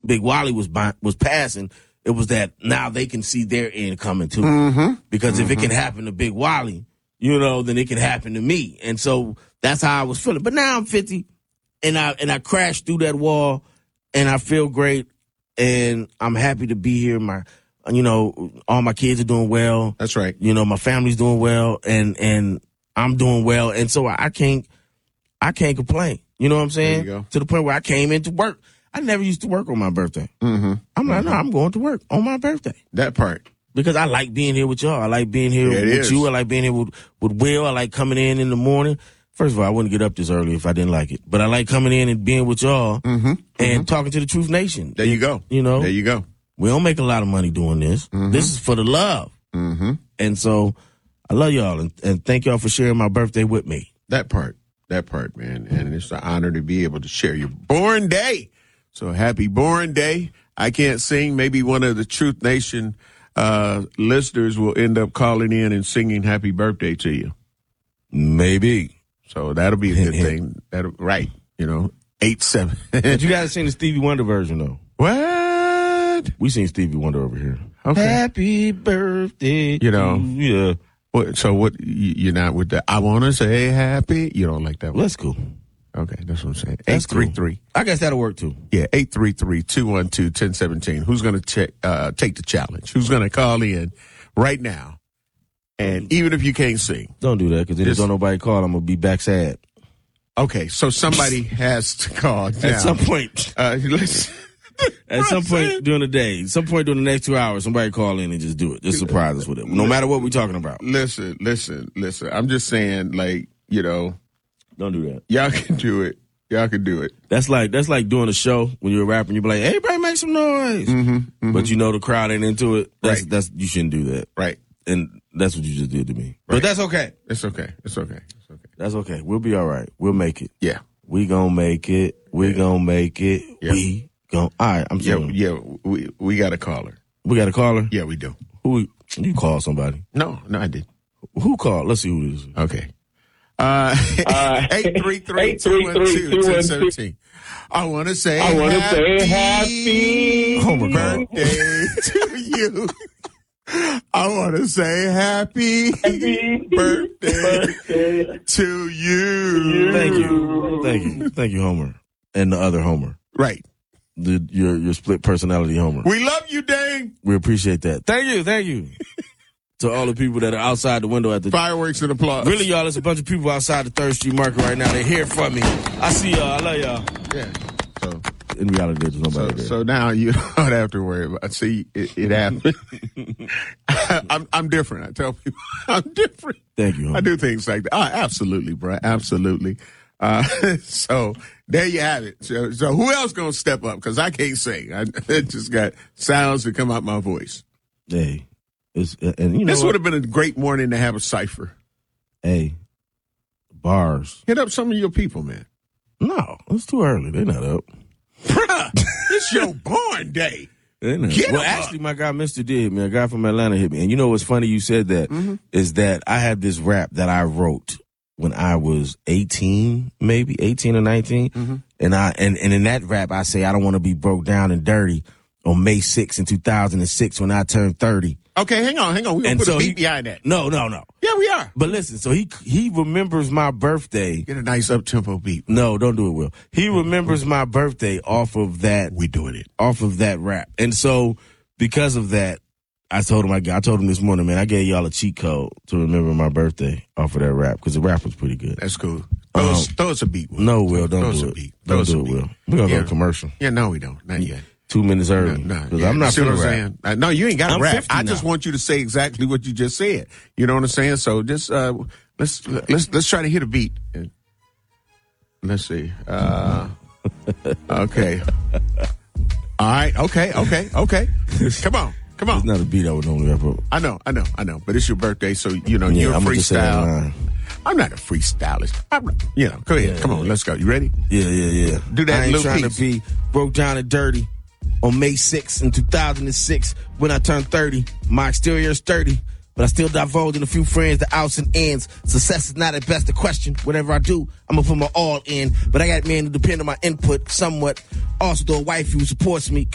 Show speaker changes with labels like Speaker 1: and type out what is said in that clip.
Speaker 1: Big Wally was passing, it was that now they can see their end coming too. Because if it can happen to Big Wally, then it can happen to me. And so that's how I was feeling. But now I'm 50 and I crashed through that wall and I feel great and I'm happy to be here. All my kids are doing well.
Speaker 2: That's right.
Speaker 1: My family's doing well and I'm doing well. And so I can't complain. You know what I'm saying?
Speaker 2: There you go.
Speaker 1: To the point where I came into work. I never used to work on my birthday. I'm like, no, I'm going to work on my birthday.
Speaker 2: That part.
Speaker 1: Because I like being here with y'all. I like being here with you. I like being here with Will. I like coming in the morning. First of all, I wouldn't get up this early if I didn't like it. But I like coming in and being with y'all and talking to the Truth Nation.
Speaker 2: There you go. There you go.
Speaker 1: We don't make a lot of money doing this. This is for the love. And so I love y'all and thank y'all for sharing my birthday with me.
Speaker 2: That part, man. And it's an honor to be able to share your born day. So happy born day. I can't sing. Maybe one of the Truth Nation listeners will end up calling in and singing happy birthday to you.
Speaker 1: Maybe.
Speaker 2: So that'll be a good thing. Right. 8-7.
Speaker 1: But you got to sing the Stevie Wonder version, though.
Speaker 2: What?
Speaker 1: We sing Stevie Wonder over here.
Speaker 2: Okay.
Speaker 1: Happy birthday. Yeah.
Speaker 2: So what? You're not with the I want to say happy? You don't like that one?
Speaker 1: That's cool.
Speaker 2: Okay, that's what I'm saying.
Speaker 1: That's
Speaker 2: 833.
Speaker 1: Cool. I guess that'll work, too.
Speaker 2: Yeah, 833-212-1017. Who's going to take the challenge? Who's going to call in right now? And even if you can't sing.
Speaker 1: Don't do that, because if don't nobody call, I'm going to be back sad.
Speaker 2: Okay, so somebody has to call now.
Speaker 1: At some point. At some point during the day, some point during the next 2 hours, somebody call in and just do it. Just surprise us with it. No matter what we're talking about.
Speaker 2: Listen. I'm just saying,
Speaker 1: don't do that.
Speaker 2: Y'all can do it.
Speaker 1: That's like doing a show when you're a rapper and you be like, hey, everybody make some noise. But the crowd ain't into it. That's you shouldn't do that.
Speaker 2: Right.
Speaker 1: And that's what you just did to me.
Speaker 2: Right.
Speaker 1: But that's okay.
Speaker 2: It's okay.
Speaker 1: That's okay. We'll be all right. We'll make it.
Speaker 2: Yeah.
Speaker 1: We gonna make it. We gonna make it.
Speaker 2: Yeah.
Speaker 1: We gonna. All right. I'm saying.
Speaker 2: Yeah. We got a caller.
Speaker 1: We got a caller?
Speaker 2: Yeah, we do.
Speaker 1: Who? You call somebody.
Speaker 2: No, I did.
Speaker 1: Who called? Let's see who it is.
Speaker 2: Okay. 833-212-1017. I want to say happy birthday to you. I want to say happy birthday to you.
Speaker 1: Thank you, Homer, and the other Homer.
Speaker 2: Right.
Speaker 1: Your split personality Homer.
Speaker 2: We love you, Dane.
Speaker 1: We appreciate that. Thank you. To all the people that are outside the window at the
Speaker 2: fireworks and applause.
Speaker 1: Really, y'all, there's a bunch of people outside the 3rd Street Market right now. They're here for me. I see y'all. I love y'all.
Speaker 2: Yeah. So
Speaker 1: in reality, there's nobody there.
Speaker 2: So now you don't have to worry about. See, it happened. I'm different. I tell people I'm different.
Speaker 1: Thank you. Homer.
Speaker 2: I do things like that. Oh, absolutely, bro. Absolutely. So there you have it. So who else gonna step up? Because I can't sing. I just got sounds that come out my voice.
Speaker 1: Hey.
Speaker 2: This would have been a great morning to have a cipher.
Speaker 1: Hey, bars.
Speaker 2: Hit up some of your people, man.
Speaker 1: No, it's too early. They're not up.
Speaker 2: Bruh, it's your born day.
Speaker 1: Well, actually, my guy, Mr. D, hit me. A guy from Atlanta hit me. And you know what's funny you said that? Is that I had this rap that I wrote when I was 18, maybe 18 or 19. And in that rap, I say, I don't want to be broke down and dirty on May 6th in 2006 when I turned 30.
Speaker 2: Okay, hang on. We're going to put a beat behind that.
Speaker 1: No.
Speaker 2: Yeah, we are.
Speaker 1: But listen, so he remembers my birthday.
Speaker 2: Get a nice up-tempo beat.
Speaker 1: No, don't do it, Will. He remembers my birthday off of that.
Speaker 2: We doing it.
Speaker 1: Off of that rap. And so because of that, I told him this morning, man, I gave y'all a cheat code to remember my birthday off of that rap because the rap was pretty good.
Speaker 2: That's cool. Throw us a beat, Will.
Speaker 1: No, Will, don't do it. Don't do it, Will. We're going to go to commercial.
Speaker 2: Yeah, no, we don't. Not yet.
Speaker 1: 2 minutes early.
Speaker 2: No,
Speaker 1: I'm not feeling rap.
Speaker 2: No, you ain't got to rap. I just
Speaker 1: now.
Speaker 2: want you to say exactly what you just said. You know what I'm saying? So just let's try to hit a beat. Let's see. Okay. All right. Okay. Come on.
Speaker 1: It's not a beat I would normally rap up.
Speaker 2: I know. But it's your birthday, so you're a freestyle. I'm not a freestylist. Go ahead. Come on, let's go. You ready?
Speaker 1: Yeah.
Speaker 2: Do that.
Speaker 1: I ain't
Speaker 2: little
Speaker 1: trying
Speaker 2: piece.
Speaker 1: to be broke down and dirty. On May 6th in 2006, when I turned 30, my exterior is sturdy, but I still divulge in a few friends the outs and ins. Success is not at best a question. Whatever I do, I'm gonna put my all in. But I got men who depend on my input somewhat. Also, though a wife who supports me.